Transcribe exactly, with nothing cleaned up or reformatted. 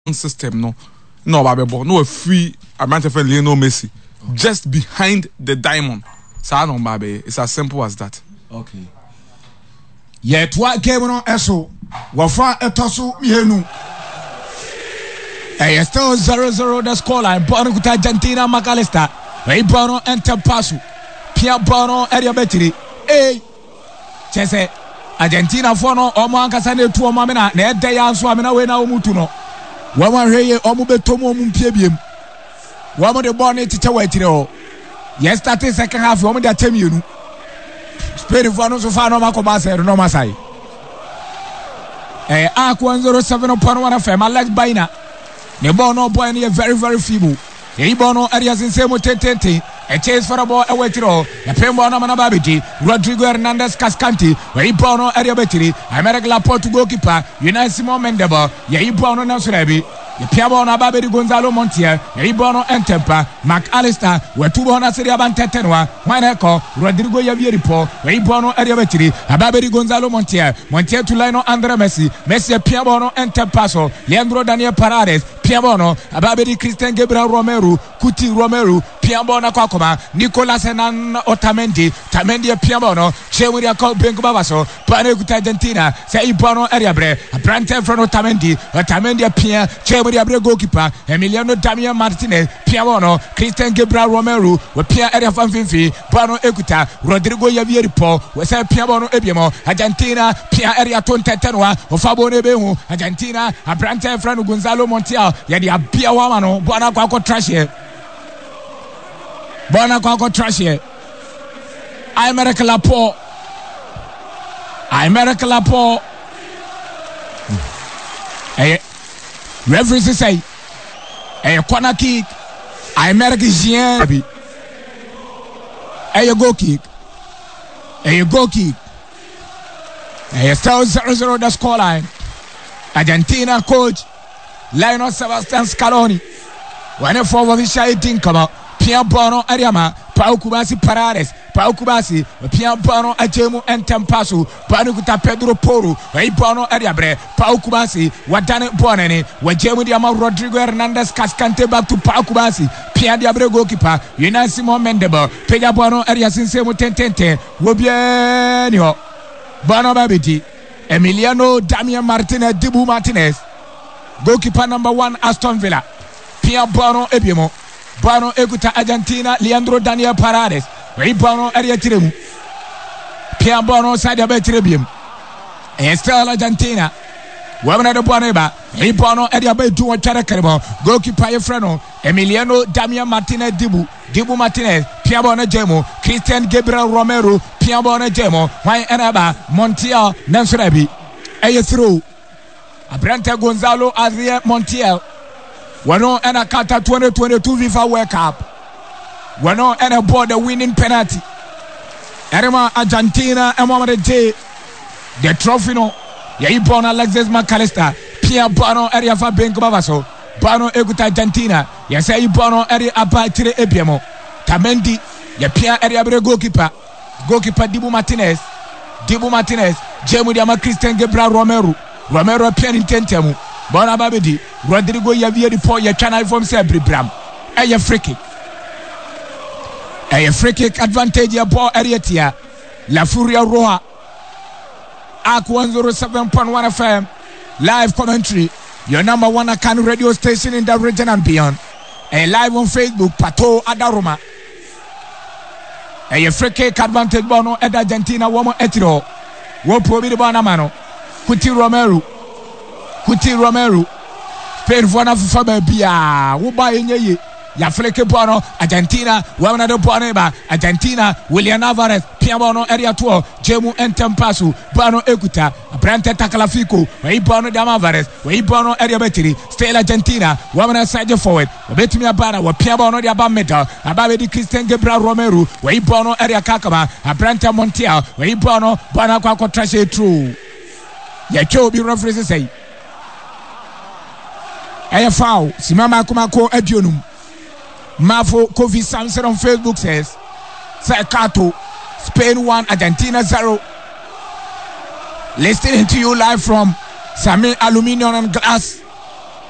system no no babebo no free Abrante Lionel Messi okay. Just behind the diamond. Sa no babe, it's as simple as that. Okay. Yet what game on eso wafa etoso mienu. Hey, still zero zero the scoreline. Bono kuta Argentina McAllister. Hey, Bono enter pass. Pia Bono area betiri. Hey, chese Argentina for no omo ankasa na etu omo amena na ede ya nso amena we na omutu no. Wama hweye omo betomo omo mpie biem. Wama de ball na tete wa tire o. Yes, start second half omo de atemienu. Spain for no so far no makoba say no masai. Eh, Arc one oh seven point one F M Alex Baina. The ball no boy ni very very feeble. The ball no areas in same ten ten ten. A chase for a ball away to all. The Pembo no Manababiti. Rodrigo Hernandez Cascanti. Where he ball no area betiri. America Laporte goalkeeper. United Simon Mendebo. Yeah, he ball no Nasurebi. The Piabo na Babedi Gonzalo Montiel. Yeah, he ball no Entempa. McAllister. Where two ball na Seria Bantetenwa. Maneko. Rodrigo Yavieripo. Where he ball no area betiri. Babedi Gonzalo Montiel. Montiel to line no Andre Messi. Messi Piabo no Entempaso. Leandro Daniel Paredes. Piabo no. Babedi Christian Gabriel Romero. Kuti Romero. Piabo na Kwakoma. Nicolas Henan Otamendi. Tamendi Piabo no. Chewiria Ko Bengo Babaso. Pane kuta Argentina. Say Ibono area bre. Abrante from Otamendi. Otamendi Pia. Chewiria bre goalkeeper. Emiliano Damian Martinez. Piabo no. Christian Gabriel Romero. We Pia area fan finfi. Bono Ekuta. Rodrigo Yavieripo. We say Piabo no Ebiemo. Argentina. Pia area Tontetenwa. Ofabo Nebehu. Argentina. Abrante from Gonzalo Montiel. Yadi Abia Wamano. Bona Kwako trash here. Bona Kwako trash here. America Lapo. America Lapo. Hey, referee say, hey, corner kick. America Jean. Hey, go kick. Hey, go kick. Hey, still zero zero the scoreline. Argentina coach Lionel Sebastian Scaloni. When a forward is shouting, come out. Pierre Bono Ariama, Pau Kubasi Paredes, Pau Kubasi, Pierre Bono Ajemu and Tempasu, Panukuta Pedro Poro, Ray Bono Ariabre, Pau Kubasi, Wadane Bonani, Wajemu Diama Rodrigo Hernandez Cascante back to Pau Kubasi, Pierre Diabre goalkeeper, Yunan Simon Mendebo, Peja Bono Arias in Semo Tentente, Wobienio, Bono Babiti, Emiliano Damian Martinez, Dibu Martinez, goalkeeper number one Aston Villa, Pierre Bono Ebiemo. Bono Ekuta Argentina, Leandro Daniel Paredes. Ray Bono area tiremu. Pierre Bono side of Betribium. And still Argentina. Women the Boneba. Ray Bono area by two Characarimo. Goalkeeper Freno. Emiliano Damian Martinez Dibu. Dibu Martinez. Pierre Bono Gemo. Christian Gabriel Romero. Pierre Bono Gemo. Why Enaba. Montiel Nansurebi. A through. Abrante Gonzalo Adrien Montiel. Wano and a Qatar twenty twenty-two FIFA World Cup. Wano and a board the winning penalty. Erema Argentina and Mohamed J. The trophy no. Yai born Alexis McAllister. Pierre Bono area for Bengo Bavaso. Bono Eguta Argentina. Yes, I Bono area Abatire Ebiemo. Tamendi. Ya Pierre area goalkeeper. Goalkeeper Dibu Martinez. Dibu Martinez. Jemu Diama Christian Gabriel Romero. Romero Pierre Intentemu. Bona Babedi, Rodrigo Yavieripo, your channel from Sebri Bram. A free kick. A free kick advantage ya ball area tia. La Furia Roja. Arc one oh seven point one F M. Live commentary. Your number one Akan radio station in the region and beyond. And live on Facebook, Pato Adaruma. A free kick advantage bono at Argentina woman etiro. Wo probi the Bonamano. Kuti Romero. Kuti Romero, Spain for na fufa bia, wo ba yenye ya fleke bono Argentina, wa na do boneba Argentina, William Alvarez, Piabono area two, Jemu Entempasu, Bono Ekuta, Abrante Takalafiko, we bono de Alvarez, we bono area betiri, still Argentina, wa na side forward, betimi abana, wa Piabono de abameta, ababe di Christian Gabriel Romero, we bono area Kakama, Abrante Montiel, we bono bana kwa kwa trashe true. Ya cho bi referee say Aya foul, Simama Kumako Edionum. Mafo Kofi Samson on Facebook says, Sakato, Spain one, Argentina zero. Listening to you live from Sami Aluminium and Glass